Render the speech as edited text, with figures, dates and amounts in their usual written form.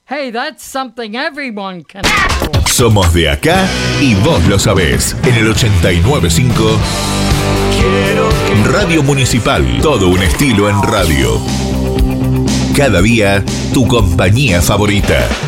Hey, that's something everyone can afford. Somos de acá y vos lo sabés. En el 89.5 Radio Municipal. Todo un estilo en radio. Cada día, tu compañía favorita.